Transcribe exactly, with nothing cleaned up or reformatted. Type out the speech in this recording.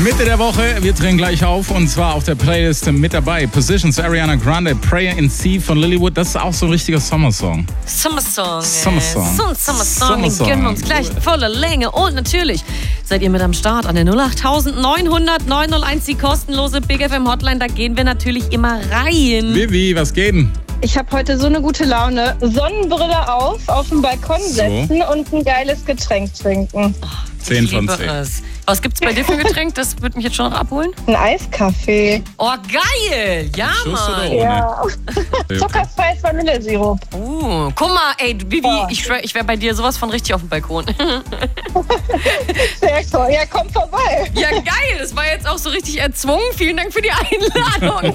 Mitte der Woche, wir drehen gleich auf und zwar auf der Playlist mit dabei. Positions, Ariana Grande, Prayer in C von Lilywood. Das ist auch so ein richtiger Sommersong. Sommersong. Sommersong. So ein Sommersong, den Sommersong. gönnen wir uns gleich in voller Länge. Und natürlich seid ihr mit am Start an der null acht neun null null neun null eins, die kostenlose Big F M Hotline. Da gehen wir natürlich immer rein. Vivi, was geht denn? Ich habe heute so eine gute Laune. Sonnenbrille auf, auf dem Balkon So. setzen und ein geiles Getränk trinken. zehn Ich von liebe zehn. es. Was gibt's bei dir für ein Getränk? Das wird mich jetzt schon noch abholen. Ein Eiskaffee. Oh, geil! Ja, Schuss oder Mann. ohne? Ja. Okay. Zuckerfreies Vanillesirup. Uh, guck mal, ey, Bibi, Oh. ich schwör, ich wäre bei dir sowas von richtig auf dem Balkon. Sehr cool. Ja, komm vorbei. Ja, geil. Das war jetzt auch so richtig erzwungen. Vielen Dank für die Einladung.